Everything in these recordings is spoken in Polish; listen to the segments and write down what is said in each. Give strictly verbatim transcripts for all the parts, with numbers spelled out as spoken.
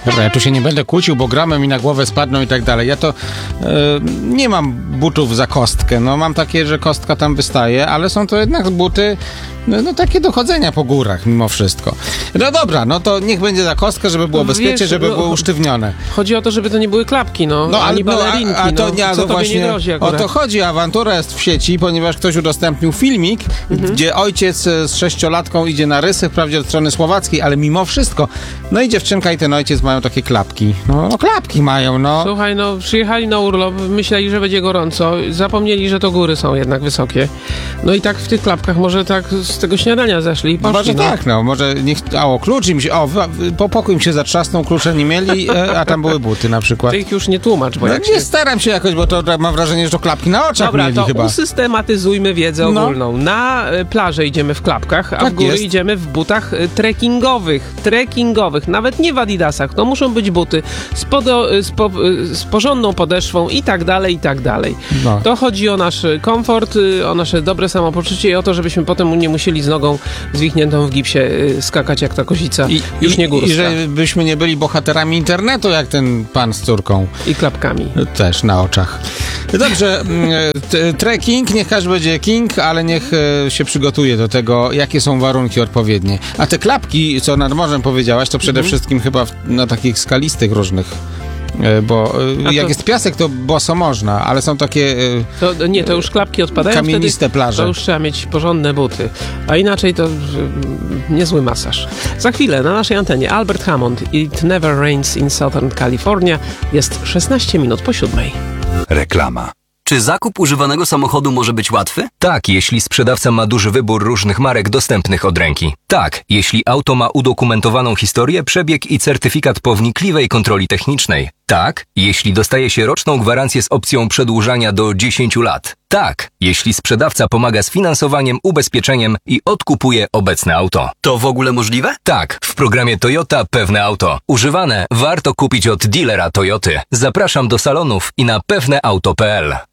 Dobra, ja tu się nie będę kłócił, bo gramy mi na głowę spadną i tak dalej. Ja to e, nie mam butów za kostkę. No mam takie, że kostka tam wystaje, ale są to jednak buty no, no takie do chodzenia po górach mimo wszystko. No dobra, no to niech będzie za kostkę, żeby było No, bezpiecznie, wiesz, żeby no, było usztywnione. Chodzi o to, żeby to nie były klapki, no, No, ani no, balerinki, a, a to no. nie, Co no tobie właśnie nie grozi o akurat. to chodzi, awantura jest w sieci, ponieważ ktoś udostępnił filmik, mhm. gdzie ojciec z sześciolatką idzie na rysy, wprawdzie od strony słowackiej, ale mimo wszystko, no i dziewczynka i ten ojciec mają takie klapki. No, no klapki mają, no. Słuchaj, no przyjechali na urlop, myśleli, że będzie gorąco, zapomnieli, że to góry są jednak wysokie. No i tak w tych klapkach może tak z tego śniadania zeszli i poszli. Może no. tak, no, może niech, a o, klucz im się, o, po pokój im się zatrzasnął, klucze nie mieli, e, a tam były buty na przykład. Ty ich już nie tłumacz, bo No, jak nie się... staram się jakoś, bo to mam wrażenie, że to klapki na oczach Dobra, mieli to chyba. usystematyzujmy wiedzę No. ogólną. Na y, plażę idziemy w klapkach, a Tak w góry jest. idziemy w butach y, trekkingowych. Trekkingowych, nawet nie w adidasach. To muszą być buty z, podo, y, z, po, y, z porządną podeszwą i tak dalej, i tak dalej. No. To chodzi o nasz komfort, y, o nasze dobre samopoczucie i o to, żebyśmy potem nie musieli z nogą zwichniętą w gipsie y, skakać jak ta kozica. I, Już i, nie górska. I żebyśmy nie byli bohaterami internetu, jak ten pan z córką. I klapkami. Też na oczach. Dobrze, mm, t- trekking, niech każdy będzie king, ale niech e, się przygotuje do tego, jakie są warunki odpowiednie. A te klapki, co nad morzem powiedziałaś, to przede Mhm. wszystkim chyba w, na takich skalistych różnych. E, bo e, A jak to- jest piasek, to boso można, ale są takie e, To, nie, to już klapki odpadają. kamieniste wtedy, plaże. To już trzeba mieć porządne buty. A inaczej to y, niezły masaż. Za chwilę na naszej antenie Albert Hammond It Never Rains in Southern California. Jest szesnaście minut po siódmej. Reklama. Czy zakup używanego samochodu może być łatwy? Tak, jeśli sprzedawca ma duży wybór różnych marek dostępnych od ręki. Tak, jeśli auto ma udokumentowaną historię, przebieg i certyfikat po wnikliwej kontroli technicznej. Tak, jeśli dostaje się roczną gwarancję z opcją przedłużania do dziesięciu lat. Tak, jeśli sprzedawca pomaga z finansowaniem, ubezpieczeniem i odkupuje obecne auto. To w ogóle możliwe? Tak, w programie Toyota Pewne Auto. Używane warto kupić od dealera Toyoty. Zapraszam do salonów i na pewneauto kropka p l.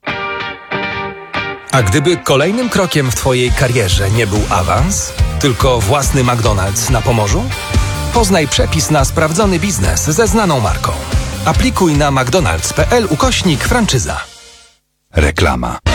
A gdyby kolejnym krokiem w Twojej karierze nie był awans, tylko własny McDonald's na Pomorzu? Poznaj przepis na sprawdzony biznes ze znaną marką. Aplikuj na mcdonalds kropka p l ukośnik franczyza. Reklama.